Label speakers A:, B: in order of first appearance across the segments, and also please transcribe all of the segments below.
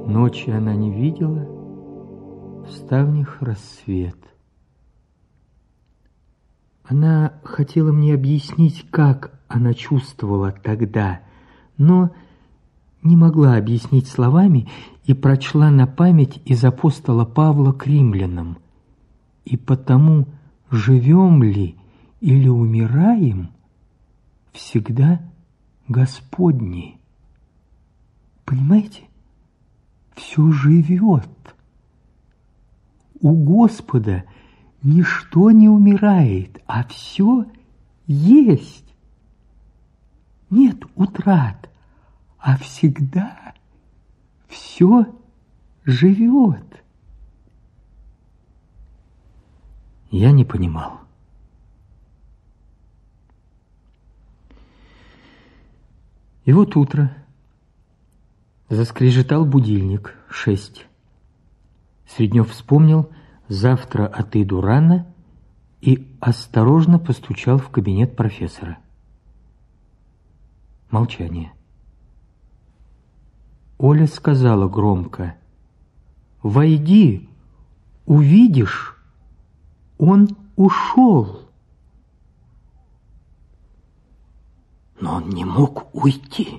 A: Ночи она не видела, в ставнях рассвет. Она хотела мне объяснить, как она чувствовала тогда, но не могла объяснить словами и прочла на память из апостола Павла к римлянам. И потому, живем ли или умираем, всегда Господни. Понимаете? Все живет. У Господа ничто не умирает, а все есть. Нет утрат, а всегда все живет. Я не понимал. И вот утро. Заскрежетал будильник. 6. Среднев вспомнил, завтра отойду рано, и осторожно постучал в кабинет профессора. Молчание. Оля сказала громко: «Войди, увидишь, он ушел». Но он не мог уйти.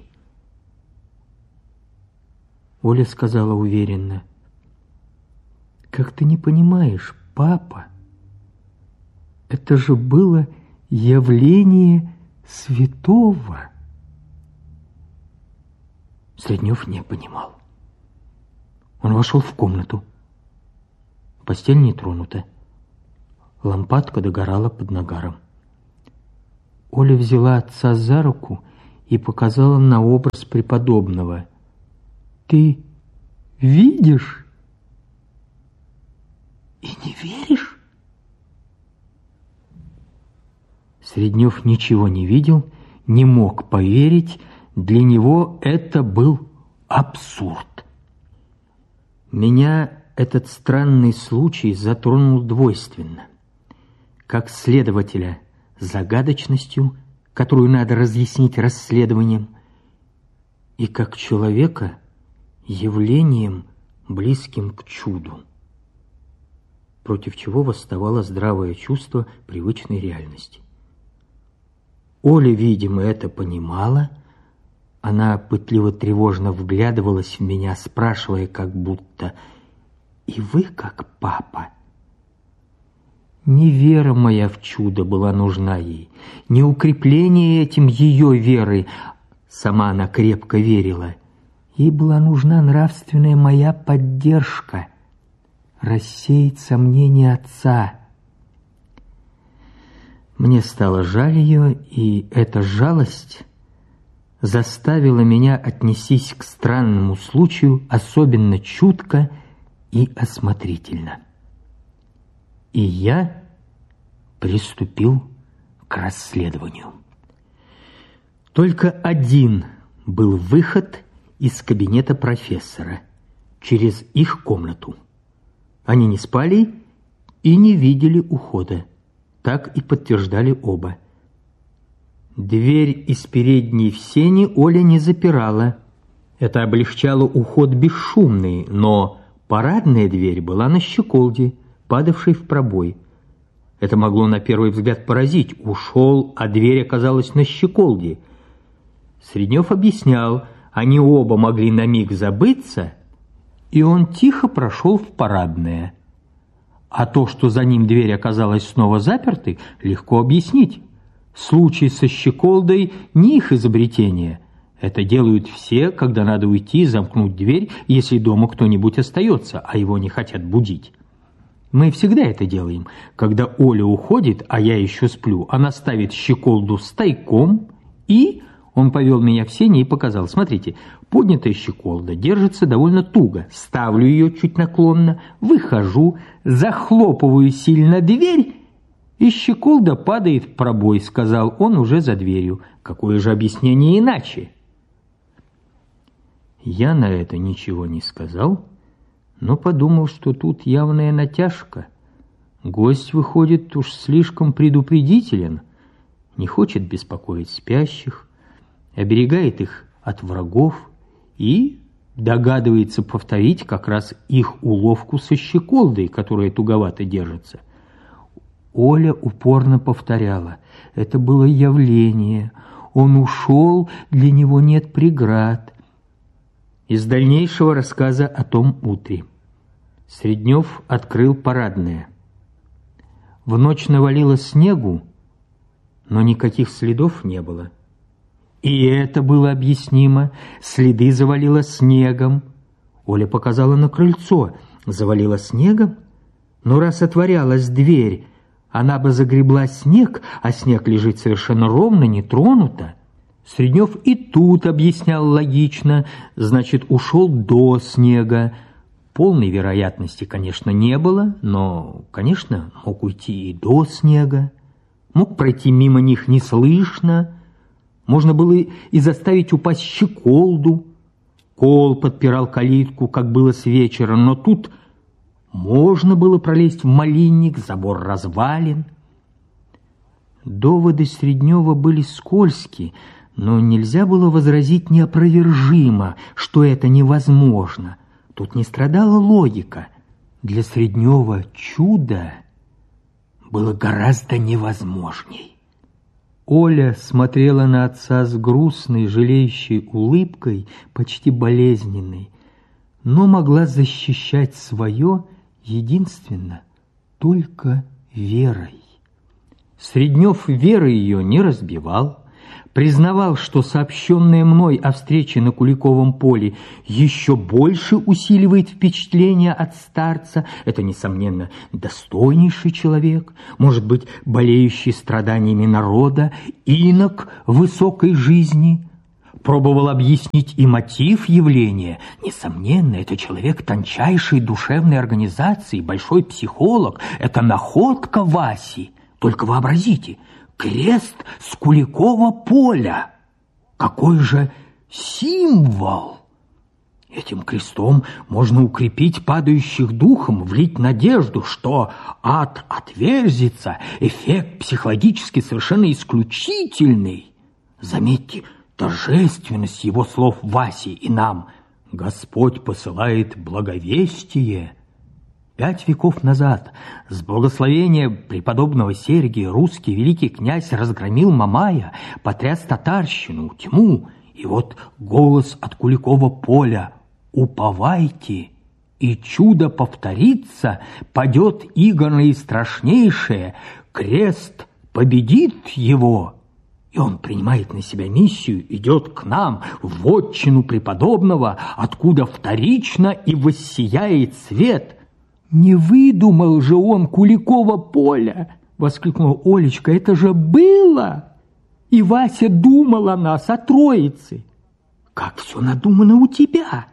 A: Оля сказала уверенно: «Как ты не понимаешь, папа? Это же было явление святого». Среднев не понимал. Он вошел в комнату. Постель не тронута. Лампадка догорала под нагаром. Оля взяла отца за руку и показала на образ преподобного. «Ты видишь и не веришь?» Среднев ничего не видел, не мог поверить. Для него это был абсурд. Меня этот странный случай затронул двойственно. Как следователя загадочностью, которую надо разъяснить расследованием, и как человека явлением, близким к чуду, против чего восставало здравое чувство привычной реальности. Оля, видимо, это понимала. Она пытливо-тревожно вглядывалась в меня, спрашивая как будто: «И вы как папа?» Не вера моя в чудо была нужна ей, не укрепление этим ее веры. Сама она крепко верила. Ей была нужна нравственная моя поддержка, рассеять сомнения отца. Мне стало жаль ее, и эта жалость заставила меня отнестись к странному случаю особенно чутко и осмотрительно. И я приступил к расследованию. Только один был выход из кабинета профессора, через их комнату. Они не спали и не видели ухода. Так и подтверждали оба. Дверь из передней в сени Оля не запирала. Это облегчало уход бесшумный, но парадная дверь была на щеколде, падавшей в пробой. Это могло на первый взгляд поразить. Ушел, а дверь оказалась на щеколде. Среднев объяснял, они оба могли на миг забыться, и он тихо прошел в парадное. А то, что за ним дверь оказалась снова запертой, легко объяснить. Случай со щеколдой не их изобретение. Это делают все, когда надо уйти и замкнуть дверь, если дома кто-нибудь остается, а его не хотят будить. Мы всегда это делаем. Когда Оля уходит, а я еще сплю, она ставит щеколду стайком, и он повел меня в сени и показал: смотрите, поднятая щеколда держится довольно туго. Ставлю ее чуть наклонно, выхожу, захлопываю сильно дверь, и щеколда падает в пробой, сказал он уже за дверью. Какое же объяснение иначе? Я на это ничего не сказал, но подумал, что тут явная натяжка. Гость, выходит, уж слишком предупредителен, не хочет беспокоить спящих, оберегает их от врагов и догадывается повторить как раз их уловку со щеколдой, которая туговато держится. Оля упорно повторяла: это было явление, он ушел, для него нет преград. Из дальнейшего рассказа о том утре. Среднев открыл парадное. В ночь навалило снегу, но никаких следов не было. И это было объяснимо. Следы завалило снегом. Оля показала на крыльцо. Завалило снегом? Но раз отворялась дверь, она бы загребла снег, а снег лежит совершенно ровно, не тронуто. Среднев и тут объяснял логично, значит, ушел до снега. Полной вероятности, конечно, не было, но, конечно, мог уйти и до снега. Мог пройти мимо них неслышно. Можно было и заставить упасть щеколду. Кол подпирал калитку, как было с вечера, но тут можно было пролезть в малинник, забор развален. Доводы Среднева были скользкие, но нельзя было возразить неопровержимо, что это невозможно. Тут не страдала логика. Для Среднева чудо было гораздо невозможней. Оля смотрела на отца с грустной, жалеющей улыбкой, почти болезненной, но могла защищать свое единственно только верой. Среднев веры ее не разбивал, признавал, что сообщенное мной о встрече на Куликовом поле еще больше усиливает впечатление от старца. Это, несомненно, достойнейший человек, может быть, болеющий страданиями народа, инок высокой жизни. Пробовал объяснить и мотив явления. Несомненно, это человек тончайшей душевной организации, большой психолог. Это находка Васи. Только вообразите, крест с Куликова поля. Какой же символ! Этим крестом можно укрепить падающих духом, влить надежду, что ад отверзится, эффект психологически совершенно исключительный. Заметьте торжественность его слов Васе и нам. Господь посылает благовестие. 5 веков назад с благословения преподобного Сергия русский великий князь разгромил Мамая, потряс татарщину, тьму, и вот голос от Куликова поля: уповайте, и чудо повторится, падет игорное и страшнейшее, крест победит его. И он принимает на себя миссию, идет к нам в вотчину преподобного, откуда вторично и воссияет свет. «Не выдумал же он Куликова поля!» — воскликнула Олечка. «Это же было! И Вася думал о нас, о Троице! Как все надумано у тебя!»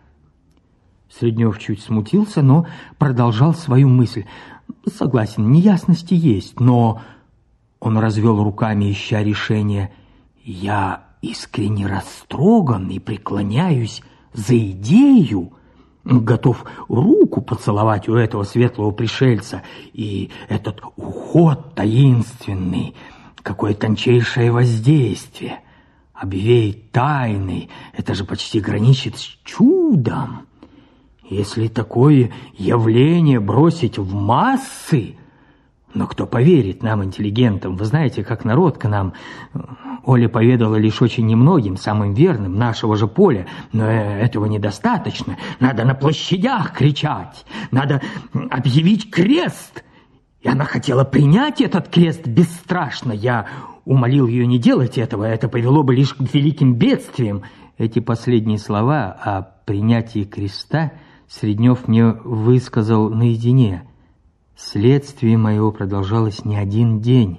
A: Среднев чуть смутился, но продолжал свою мысль. «Согласен, неясности есть, но...» Он развел руками, ища решения. «Я искренне растроган и преклоняюсь за идею, готов руку поцеловать у этого светлого пришельца, и этот уход таинственный, какое тончайшее воздействие, обвеять тайной, это же почти граничит с чудом. Если такое явление бросить в массы, но кто поверит нам, интеллигентам? Вы знаете, как народ к нам... Оля поведала лишь очень немногим, самым верным, нашего же поля, но этого недостаточно. Надо на площадях кричать, надо объявить крест. И она хотела принять этот крест бесстрашно. Я умолил ее не делать этого, это повело бы лишь к великим бедствиям. Эти последние слова о принятии креста Среднев мне высказал наедине. Следствие мое продолжалось не один день.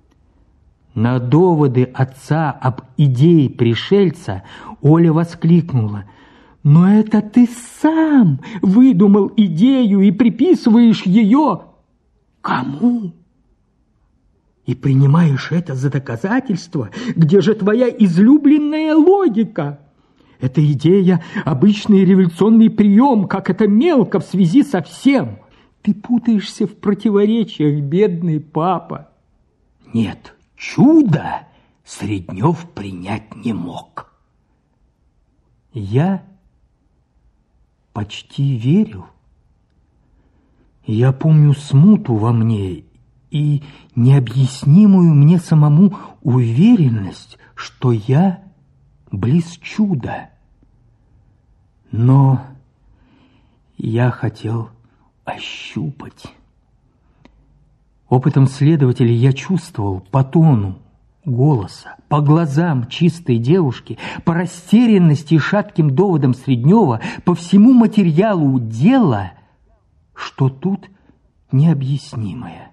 A: На доводы отца об идее пришельца Оля воскликнула: «Но это ты сам выдумал идею и приписываешь ее кому? И принимаешь это за доказательство? Где же твоя излюбленная логика? Эта идея — обычный революционный прием, как это мелко в связи со всем. Ты путаешься в противоречиях, бедный папа». Нет, чудо Среднев принять не мог. Я почти верил. Я помню смуту во мне и необъяснимую мне самому уверенность, что я близ чуда. Но я хотел ощупать. Опытом следователя я чувствовал по тону голоса, по глазам чистой девушки, по растерянности и шатким доводам Среднева, по всему материалу дела, что тут необъяснимое.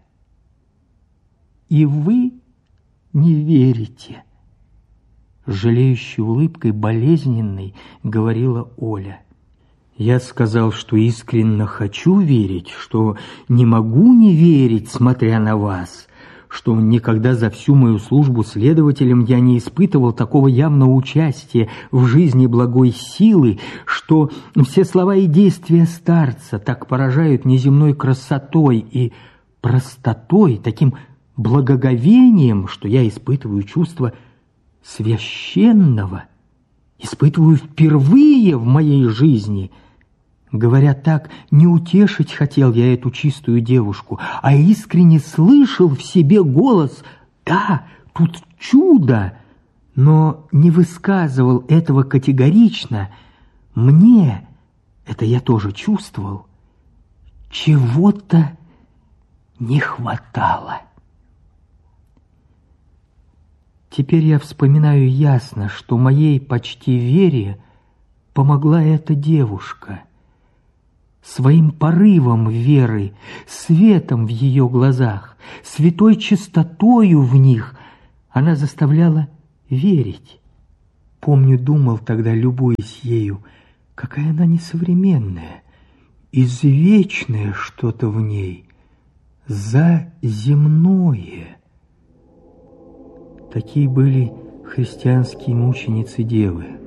A: И вы не верите, жалеющей улыбкой болезненной говорила Оля. Я сказал, что искренне хочу верить, что не могу не верить, смотря на вас, что никогда за всю мою службу следователем я не испытывал такого явного участия в жизни благой силы, что все слова и действия старца так поражают неземной красотой и простотой, таким благоговением, что я испытываю чувство священного, испытываю впервые в моей жизни. Говоря так, не утешить хотел я эту чистую девушку, а искренне слышал в себе голос «Да, тут чудо!», но не высказывал этого категорично. Мне, это я тоже чувствовал, чего-то не хватало. Теперь я вспоминаю ясно, что моей почти вере помогла эта девушка. Своим порывом веры, светом в ее глазах, святой чистотою в них она заставляла верить. Помню, думал тогда, любуясь ею, какая она несовременная, извечное что-то в ней, заземное. Такие были христианские мученицы-девы.